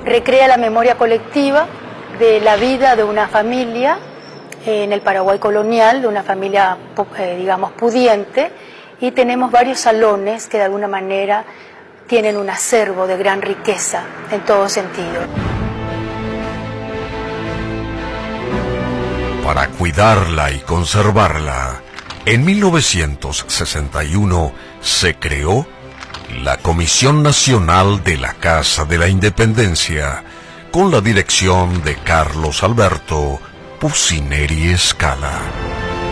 recrea la memoria colectiva de la vida de una familia en el Paraguay colonial, de una familia, digamos, pudiente, y tenemos varios salones que de alguna manera tienen un acervo de gran riqueza en todo sentido. Para cuidarla y conservarla, en 1961 se creó la Comisión Nacional de la Casa de la Independencia, con la dirección de Carlos Alberto Pucineri Escala.